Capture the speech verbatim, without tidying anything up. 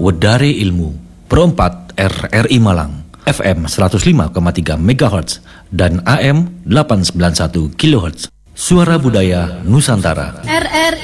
Wedare Ilmu, Perempat R R I Malang, F M seratus lima koma tiga megahertz dan A M delapan ratus sembilan puluh satu kilohertz. Suara Budaya Nusantara. R R